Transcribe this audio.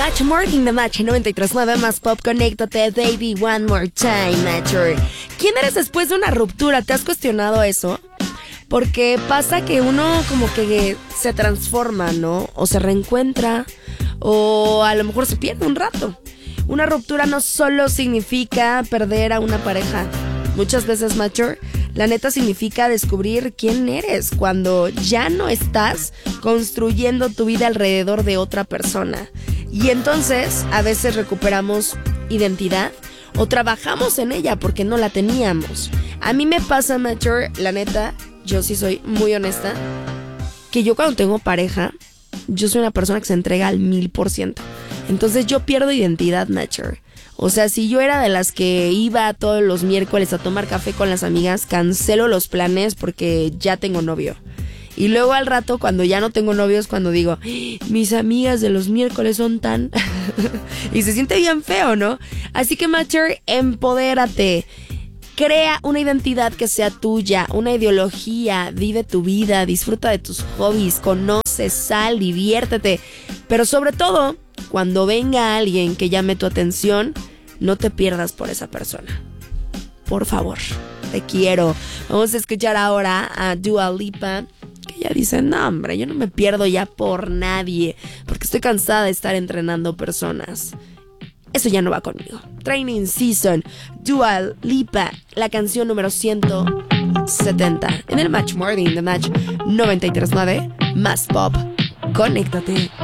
Match Morning the Match 93.9 más pop. Conéctate, baby, one more time, Matcher. ¿Quién eres después de una ruptura? ¿Te has cuestionado eso? Porque pasa que uno como que se transforma, ¿no? O se reencuentra, o a lo mejor se pierde un rato. Una ruptura no solo significa perder a una pareja. Muchas veces, Matcher, la neta significa descubrir quién eres cuando ya no estás construyendo tu vida alrededor de otra persona. Y entonces a veces recuperamos identidad o trabajamos en ella porque no la teníamos. A mí me pasa, Matcher, la neta, yo sí soy muy honesta, que yo cuando tengo pareja, yo soy una persona que se entrega al 1000%. Entonces yo pierdo identidad, Matcher. O sea, si yo era de las que iba todos los miércoles a tomar café con las amigas, cancelo los planes porque ya tengo novio. Y luego al rato, cuando ya no tengo novio, es cuando digo, mis amigas de los miércoles son tan... y se siente bien feo, ¿no? Así que, Matcher, empodérate. Crea una identidad que sea tuya, una ideología, vive tu vida, disfruta de tus hobbies, conoce, sal, diviértete. Pero sobre todo, cuando venga alguien que llame tu atención, no te pierdas por esa persona. Por favor, te quiero. Vamos a escuchar ahora a Dua Lipa, que ella dice, no hombre, yo no me pierdo ya por nadie, porque estoy cansada de estar entrenando personas. Eso ya no va conmigo. Training Season, Dua Lipa, la canción número 170 en el Match Morning, The Match 93.9, más pop. Conéctate.